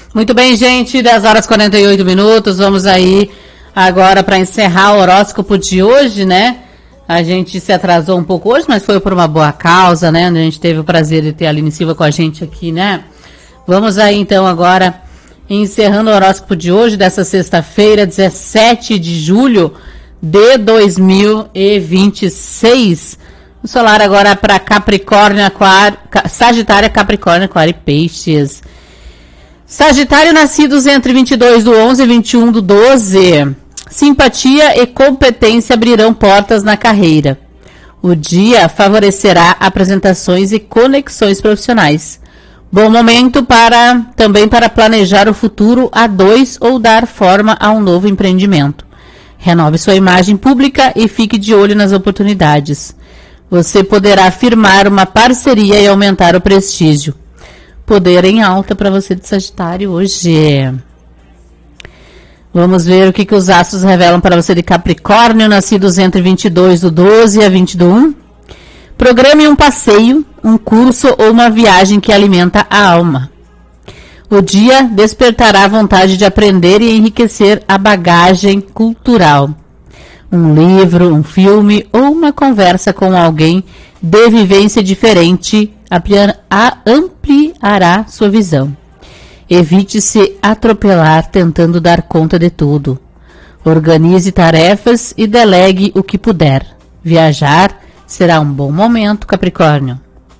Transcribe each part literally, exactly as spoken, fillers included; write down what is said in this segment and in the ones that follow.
Muito bem, gente, dez horas e quarenta e oito minutos, vamos aí agora para encerrar o horóscopo de hoje, né? A gente se atrasou um pouco hoje, mas foi por uma boa causa, né? A gente teve o prazer de ter a Aline Silva com a gente aqui, né? Vamos aí então agora encerrando o horóscopo de hoje, dessa sexta-feira, dezessete de julho de dois mil e vinte e seis. O solar agora para Capricórnio, Aquário, Sagitário, Capricórnio, Aquário e Peixes. Sagitário, nascidos entre vinte e dois do onze e vinte e um do doze. Simpatia e competência abrirão portas na carreira. O dia favorecerá apresentações e conexões profissionais. Bom momento para também para planejar o futuro a dois ou dar forma a um novo empreendimento. Renove sua imagem pública e fique de olho nas oportunidades. Você poderá firmar uma parceria e aumentar o prestígio. Poder em alta para você de Sagitário hoje. Vamos ver o que, que os astros revelam para você de Capricórnio, nascidos entre vinte e dois do doze a vinte do um. Programe um passeio, um curso ou uma viagem que alimenta a alma. O dia despertará a vontade de aprender e enriquecer a bagagem cultural. Um livro, um filme ou uma conversa com alguém de vivência diferente ampliará sua visão. Evite se atropelar tentando dar conta de tudo. Organize tarefas e delegue o que puder. Viajar será um bom momento, Capricórnio.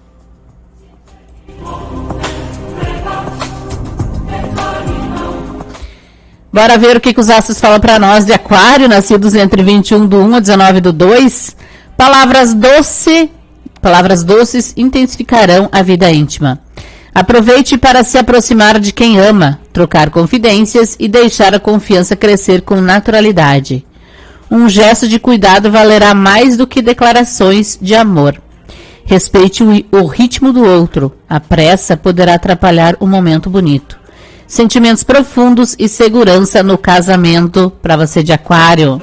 Bora ver o que, que os astros falam para nós de Aquário, nascidos entre vinte e um do um a dezenove do dois. Palavras doce, palavras doces intensificarão a vida íntima. Aproveite para se aproximar de quem ama, trocar confidências e deixar a confiança crescer com naturalidade. Um gesto de cuidado valerá mais do que declarações de amor. Respeite o, o ritmo do outro. A pressa poderá atrapalhar um momento bonito. Sentimentos profundos e segurança no casamento para você de Aquário.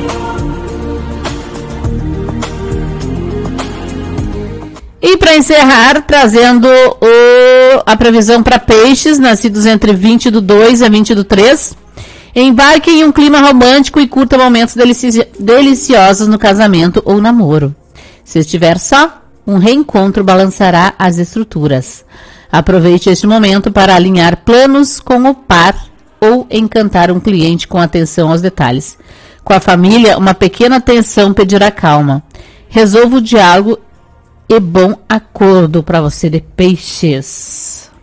E para encerrar, trazendo o, a previsão para Peixes, nascidos entre vinte do dois a vinte do três. Embarque em um clima romântico e curta momentos delici- deliciosos no casamento ou namoro. Se estiver só, um reencontro balançará as estruturas. Aproveite este momento para alinhar planos com o par ou encantar um cliente com atenção aos detalhes. Com a família, uma pequena atenção pedirá calma. Resolva o diálogo e bom acordo para você de Peixes.